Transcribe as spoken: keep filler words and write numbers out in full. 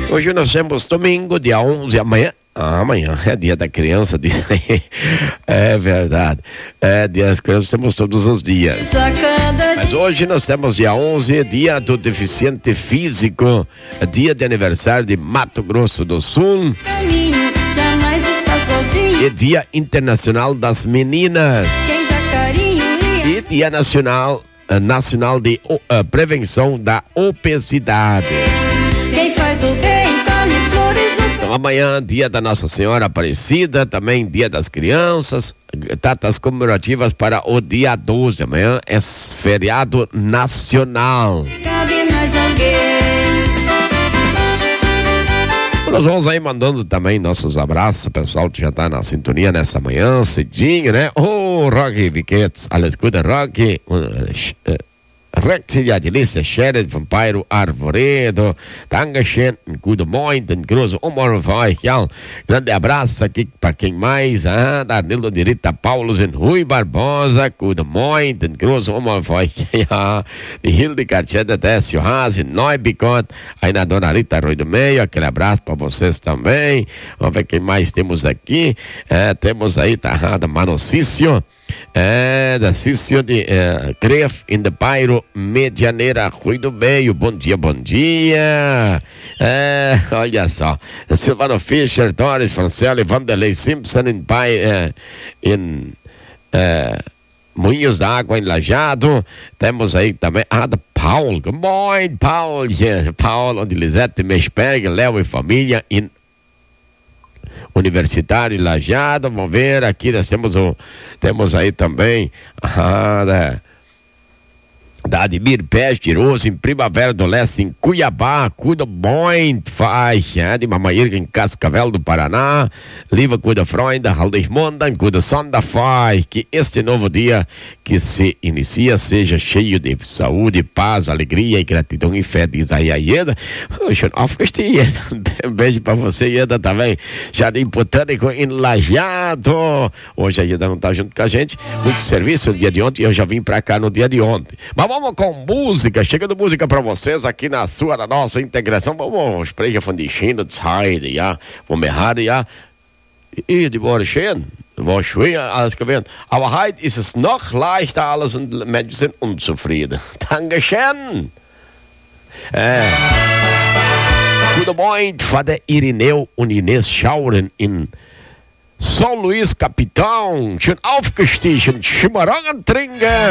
Hoje nós temos domingo, dia onze, amanhã. Ah, amanhã é dia da criança, diz aí. É verdade. É dia das crianças, temos todos os dias. Mas hoje nós temos dia onze, dia do deficiente físico, dia de aniversário de Mato Grosso do Sul. E dia internacional das meninas. E dia nacional, nacional de uh, prevenção da obesidade. Quem faz o bem, colhe flores no... Então, amanhã, dia da Nossa Senhora Aparecida, também dia das crianças, datas comemorativas para o dia doze. Amanhã é feriado nacional. Cabe mais alguém. Nós vamos aí mandando também nossos abraços, o pessoal que já tá na sintonia nessa manhã, cedinho, né? Ô, oh, Rocky Viquetes, alles Gute, Rocky. Uh, Rexia Delícia, Sheriff, Vampiro, Arvoredo, Dankeschön, Gute Moin, den großen Umar für euch, ja. Grande abraço aqui para quem mais, ah, Danilo de Rita Paulos em Rui Barbosa, Gute Moin, den großen Umar für euch, ja. De Hildegard Scheda, Décio Haas, Neubicot, aí na Dona Rita Rui do Meio, aquele abraço para vocês também. Vamos ver quem mais temos aqui, é, temos aí, tá errado, Manocício. É, da Cício de é, Cref, in de Bairro, Medianeira, Rui do Meio. Bom dia, bom dia. É, olha só. Silvano Fischer, Doris, Franciele, Vanderlei Simpson, em Pai, é, em é, Moinhos da Água, em Lajado. Temos aí também, ah, da Paul. Good morning, Paul. Yeah, Paul, onde Lisete Mespeg, Léo e família, em Universitário Lajado. Vamos ver, aqui nós temos o temos aí também ah, da, da Admir Pérez de Rosa, em Primavera do Leste, em Cuiabá. Cuida muito, faz, é, de Mamaíra, em Cascavel do Paraná. Liva, cuida, Freunde, Haldesmonda, cuida, Sonda, faz. Que este novo dia que se inicia seja cheio de saúde, paz, alegria e gratidão e fé, diz aí a Ieda. Schon aufgestiegen. Um beijo pra você, Ieda, também. Jardim Botânico em Lajado. Hoje a Ieda não tá junto com a gente. Muito serviço no dia de ontem e eu já vim pra cá no dia de ontem. Mas vamos com música, chegando música pra vocês aqui na sua, na nossa integração. Vamos sprechen von die schöne Zeit, ja, wo wir hatten, ja. Die war schön, war schwer, alles gewesen. Aber heute ist es noch leichter alles und Menschen sind unzufrieden. Dankeschön. É. Guten Morgen, Vater Irineu und Inês Schauren in São Luís, Capitão. Schön aufgestiegen, Chimarrón trinken.